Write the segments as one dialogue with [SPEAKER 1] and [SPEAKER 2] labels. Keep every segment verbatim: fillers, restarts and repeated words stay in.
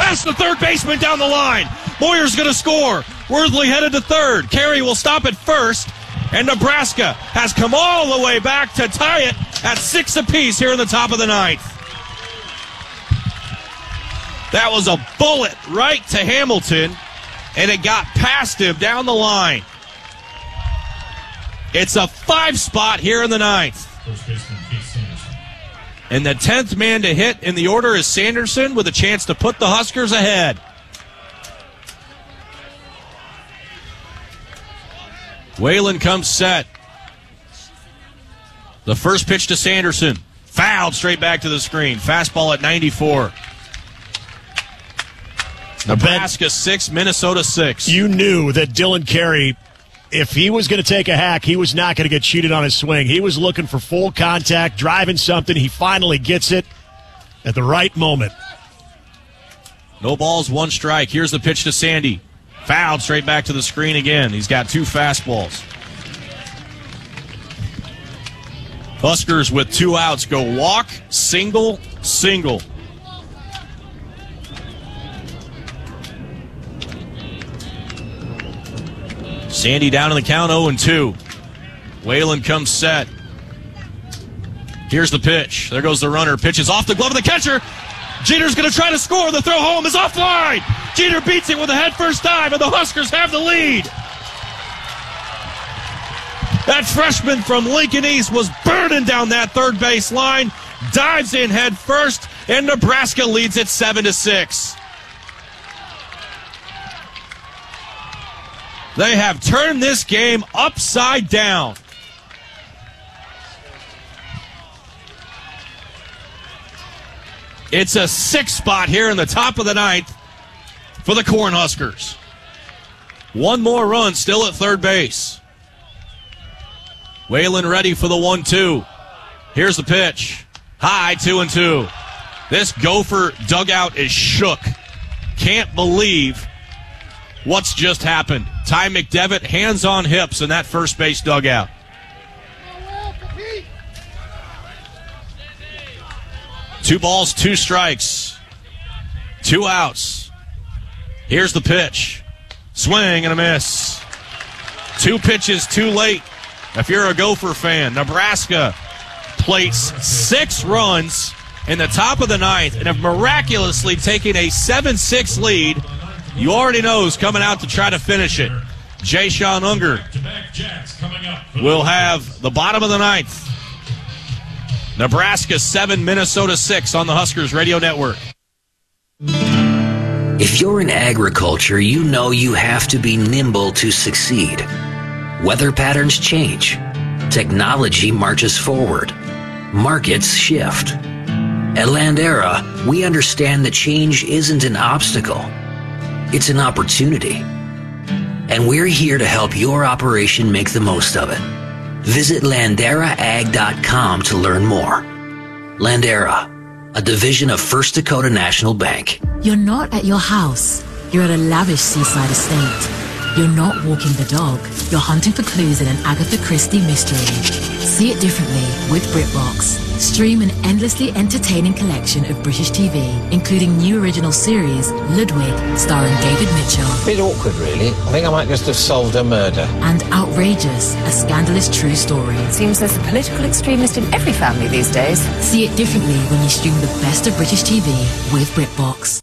[SPEAKER 1] past the third baseman down the line. Moyer's going to score. Worthley headed to third. Carey will stop at first. And Nebraska has come all the way back to tie it at six apiece here in the top of the ninth. That was a bullet right to Hamilton, and it got past him down the line. It's a five spot here in the ninth. And the tenth man to hit in the order is Sanderson with a chance to put the Huskers ahead. Whalen comes set. The first pitch to Sanderson. Fouled straight back to the screen. Fastball at ninety-four. Nebraska six, Minnesota six.
[SPEAKER 2] You knew that Dylan Carey, if he was going to take a hack, he was not going to get cheated on his swing. He was looking for full contact, driving something. He finally gets it at the right moment.
[SPEAKER 1] No balls, one strike. Here's the pitch to Sandy. Fouled straight back to the screen again. He's got two fastballs. Huskers with two outs go walk, single, single. Sandy down in the count, oh and two. Whalen comes set. Here's the pitch. There goes the runner. Pitches off the glove of the catcher. Jeter's going to try to score. The throw home is offline. Jeter beats it with a head-first dive, and the Huskers have the lead. That freshman from Lincoln East was burning down that third base line, dives in head first, and Nebraska leads it seven to six. They have turned this game upside down. It's a six spot here in the top of the ninth for the Cornhuskers. One more run still at third base. Whalen ready for the one two. Here's the pitch. High, two and two. This Gopher dugout is shook. Can't believe what's just happened. Ty McDevitt, hands on hips in that first base dugout. Two balls, two strikes. Two outs. Here's the pitch. Swing and a miss. Two pitches too late. If you're a Gopher fan, Nebraska plates six runs in the top of the ninth and have miraculously taken a seven six lead. You already know who's coming out to try to finish it. Jay-Sean Unger will have the bottom of the ninth. Nebraska seven, Minnesota six on the Huskers Radio Network.
[SPEAKER 3] If you're in agriculture, you know you have to be nimble to succeed. Weather patterns change. Technology marches forward. Markets shift. At Landera, we understand that change isn't an obstacle. It's an opportunity. And we're here to help your operation make the most of it. Visit Landera Ag dot com to learn more. Landera, a division of First Dakota National Bank.
[SPEAKER 4] You're not at your house. You're at a lavish seaside estate. You're not walking the dog. You're hunting for clues in an Agatha Christie mystery. See it differently with BritBox. Stream an endlessly entertaining collection of British T V, including new original series, Ludwig, starring David Mitchell.
[SPEAKER 5] Bit awkward, really. I think I might just have solved a murder.
[SPEAKER 4] And Outrageous, a scandalous true story.
[SPEAKER 6] Seems there's a political extremist in every family these days.
[SPEAKER 4] See it differently when you stream the best of British T V with BritBox.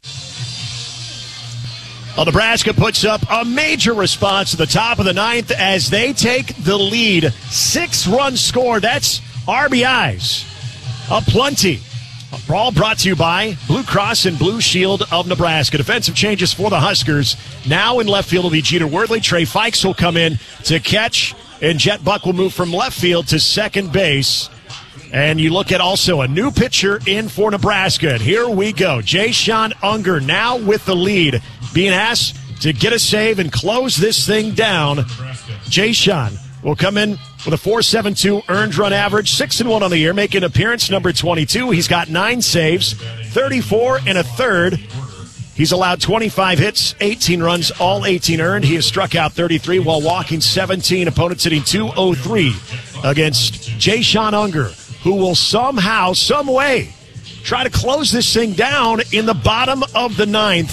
[SPEAKER 2] Well, Nebraska puts up a major response to the top of the ninth as they take the lead. Six-run score. That's R B Is. Aplenty. All brought to you by Blue Cross and Blue Shield of Nebraska. Defensive changes for the Huskers. Now in left field will be Jeter Worthley. Trey Fikes will come in to catch, and Jet Buck will move from left field to second base. And you look at also a new pitcher in for Nebraska. And here we go. Jay-Sean Unger now with the lead, being asked to get a save and close this thing down. Jay-Sean will come in with a four point seven two earned run average, six and one on the year, making appearance number twenty-two. He's got nine saves, thirty-four and a third. He's allowed twenty-five hits, eighteen runs, all eighteen earned. He has struck out thirty-three while walking seventeen. Opponents hitting two oh three against Jay-Sean Unger, who will somehow, some way, try to close this thing down in the bottom of the ninth.